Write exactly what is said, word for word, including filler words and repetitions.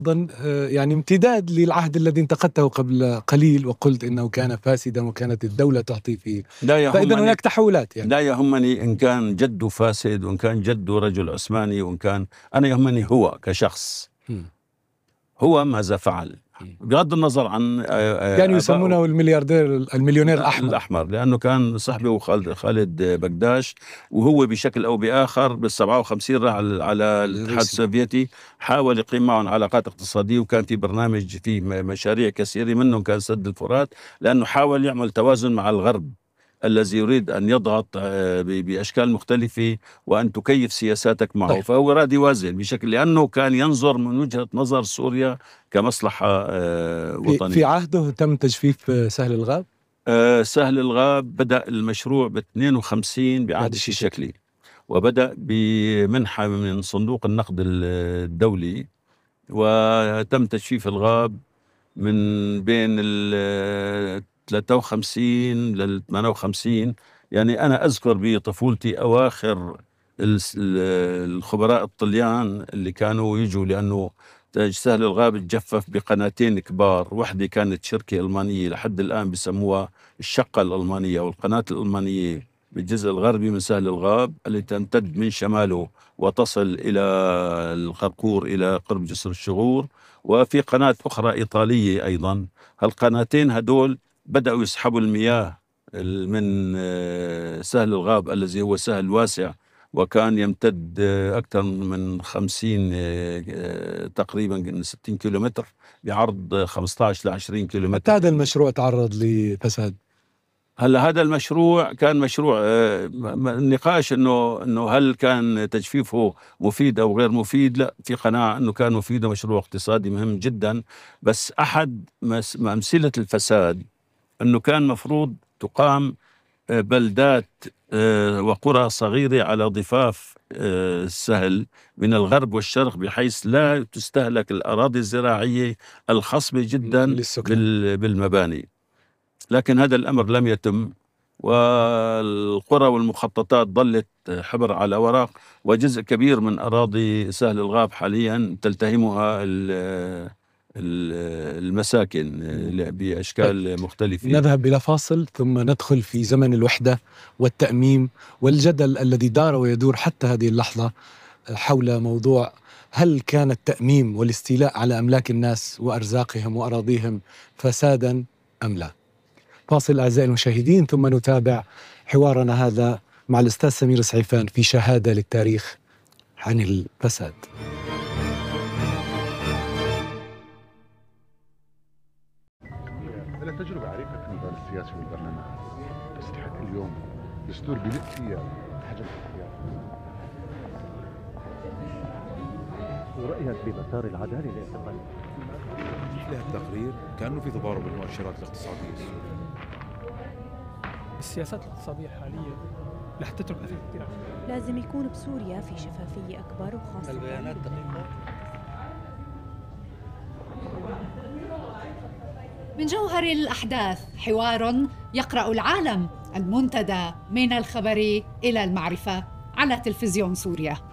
أيضا يعني امتداد للعهد الذي انتقدته قبل قليل وقلت إنه كان فاسدا وكانت الدولة تعطي فيه، فإذا هناك تحولات يعني. لا يهمني إن كان جده فاسد وإن كان جده رجل عثماني وإن كان، أنا يهمني هو كشخص م. هو ماذا فعل بغض النظر عن كانوا يسمونه الملياردير المليونير الأحمر الأحمر لأنه كان صاحبه خالد, خالد بقداش، وهو بشكل أو بآخر بالسبعة وخمسين راح على الاتحاد السوفيتي، حاول يقيم معهم علاقات اقتصادية، وكان في برنامج في مشاريع كثيرة منهم كان سد الفرات، لأنه حاول يعمل توازن مع الغرب الذي يريد أن يضغط بأشكال مختلفة وأن تكيف سياساتك معه. طيب. فهو راد يوازن بشكل، لأنه كان ينظر من وجهة نظر سوريا كمصلحة وطنية. في عهده تم تجفيف سهل الغاب؟ أه سهل الغاب بدأ المشروع ب اثنين وخمسين بعهد الشكلي، وبدأ بمنحة من صندوق النقد الدولي، وتم تجفيف الغاب من بين ال ثلاثة وخمسين لل ثمانية وخمسين. يعني أنا أذكر بطفولتي أواخر الخبراء الطليان اللي كانوا يجوا، لأنه سهل الغاب تجفف بقناتين كبار، واحدة كانت شركة ألمانية لحد الآن بسموها الشقة الألمانية، والقناة الألمانية بالجزء الغربي من سهل الغاب اللي تمتد من شماله وتصل إلى الخرقور إلى قرب جسر الشغور، وفي قناة أخرى إيطالية أيضا. هالقناتين هدول بدأوا يسحبوا المياه من سهل الغاب الذي هو سهل واسع، وكان يمتد أكثر من خمسين تقريبا ستين كيلومتر بعرض خمسة عشر إلى عشرين كيلومتر. هذا المشروع تعرض لفساد. هلا هذا المشروع كان مشروع النقاش انه انه هل كان تجفيفه مفيد او غير مفيد؟ لا، في قناعه انه كان مفيد ومشروع اقتصادي مهم جدا. بس احد امثله الفساد انه كان مفروض تقام بلدات وقرى صغيره على ضفاف السهل من الغرب والشرق، بحيث لا تستهلك الاراضي الزراعيه الخصبه جدا بالمباني. لكن هذا الأمر لم يتم، والقرى والمخططات ظلت حبر على ورق، وجزء كبير من أراضي سهل الغاب حاليا تلتهمها المساكن بأشكال مختلفة. نذهب إلى فاصل ثم ندخل في زمن الوحدة والتأميم والجدل الذي دار ويدور حتى هذه اللحظة حول موضوع هل كان التأميم والاستيلاء على أملاك الناس وأرزاقهم وأراضيهم فسادا أم لا. فاصل أعزائي المشاهدين، ثم نتابع حوارنا هذا مع الأستاذ سمير سعيفان في شهادة للتاريخ عن الفساد. أنا تجربة عريقة في الميدان السياسي والبرلمان، بس لحد اليوم دستور بلد فيها حجم الحياة. ورأيك بمسار العدالة الاعتقالية؟ له التقرير كأنه في تضارب المؤشرات الاقتصادية السورية. السياسات الاقتصادية الحالية رح تترك أثر كثير. لازم يكون بسوريا في شفافية أكبر، وخاصة البيانات دقيقة. من جوهر الأحداث حوار يقرأ العالم، المنتدى من الخبر إلى المعرفة على تلفزيون سوريا.